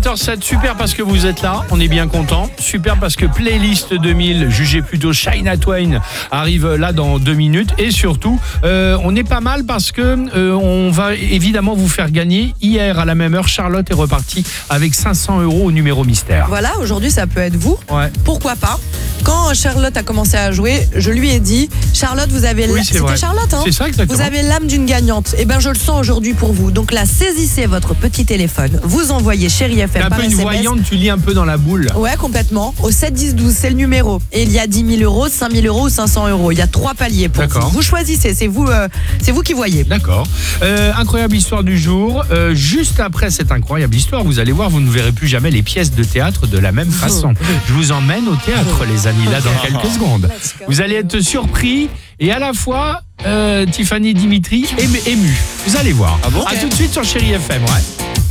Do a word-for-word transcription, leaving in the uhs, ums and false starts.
vingt heures zéro sept, super parce que vous êtes là, on est bien content. Super parce que Playlist deux mille, jugez plutôt Shania Twain, arrive là dans deux minutes. Et surtout, euh, on est pas mal parce que euh, on va évidemment vous faire gagner. Hier, à la même heure, Charlotte est repartie avec cinq cents euros au numéro mystère. Voilà, aujourd'hui ça peut être vous. Ouais. Pourquoi pas? Quand Charlotte a commencé à jouer, je lui ai dit, Charlotte, vous avez Oui, l'âme. c'est vrai. C'était Charlotte, hein? C'est ça, exactement. Vous avez l'âme d'une gagnante. Et ben je le sens aujourd'hui pour vous. Donc là, saisissez votre petit téléphone, vous envoyez Chérie F M T'es un par peu S une M S. voyante, tu lis un peu dans la boule. Ouais, complètement. Au sept dix douze, c'est le numéro. Et il y a dix mille euros, cinq mille euros ou cinq cents euros. Il y a trois paliers pour D'accord. vous. Vous choisissez, c'est vous, euh, c'est vous qui voyez. D'accord. Euh, incroyable histoire du jour. Euh, juste après cette incroyable histoire, vous allez voir, vous ne verrez plus jamais les pièces de théâtre de la même façon. Je vous emmène au théâtre, les amis, là, dans quelques secondes. Vous allez être surpris et à la fois, euh, Tiffany Dimitri ému. Vous allez voir. Ah bon À tout de suite sur Chérie F M, ouais.